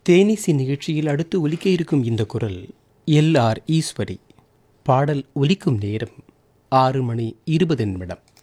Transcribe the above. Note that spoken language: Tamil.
தேனிசி நிகழ்ச்சியில் அடுத்து ஒலிக்க இருக்கும் இந்த குரல் எல்.ஆர். ஈஸ்வரி. பாடல் ஒலிக்கும் நேரம் 6 மணி 20 நிமிடம்.